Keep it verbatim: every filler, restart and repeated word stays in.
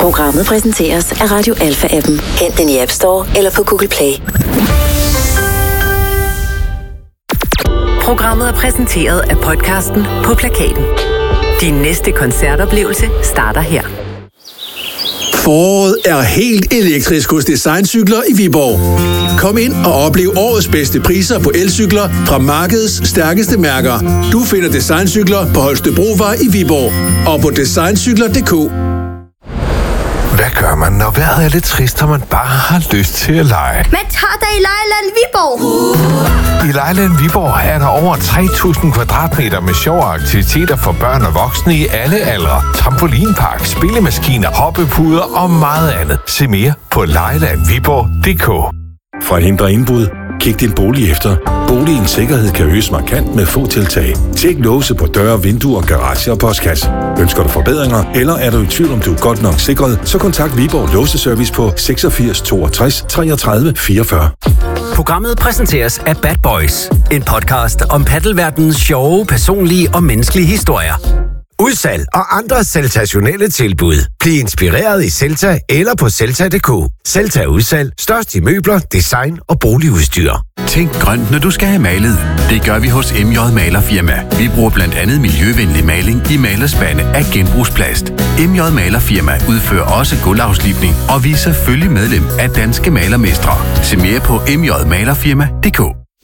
Programmet præsenteres af Radio Alpha-appen. Hent den i App Store eller på Google Play. Programmet er præsenteret af podcasten På Plakaten. Din næste koncertoplevelse starter her. Foråret er helt elektrisk hos Designcykler i Viborg. Kom ind og oplev årets bedste priser på elcykler fra markedets stærkeste mærker. Du finder Designcykler på Holstebrovej i Viborg og på designcykler punktum d k. Hvad gør man, når vejret er lidt trist, og man bare har lyst til at lege? Man tager da i Lejeland Viborg! I Lejeland Viborg er der over tre tusind kvadratmeter med sjove aktiviteter for børn og voksne i alle aldre. Trampolinpark, spillemaskiner, hoppepuder og meget andet. Se mere på lejeland viborg punktum d k. For at hindre indbrud, kig din bolig efter. Boligens sikkerhed kan øges markant med få tiltag. Tjek låse på døre, vinduer, garage og postkasse. Ønsker du forbedringer, eller er du i tvivl om du er godt nok sikret, så kontakt Viborg Låseservice på seksogfirs toogtres treogtredive fireogfyrre. Programmet præsenteres af Bad Boys, en podcast om paddelverdenens sjove, personlige og menneskelige historier. Udsalg og andre sensationelle tilbud. Bliv inspireret i Celta eller på celta punktum d k. Celta Udsalg. Størst i møbler, design og boligudstyr. Tænk grønt, når du skal have malet. Det gør vi hos M J Malerfirma. Vi bruger blandt andet miljøvenlig maling i malerspande af genbrugsplast. M J Malerfirma udfører også gulvafslibning, og vi er selvfølgelig medlem af Danske Malermestre. Se mere på m j malerfirma punktum d k.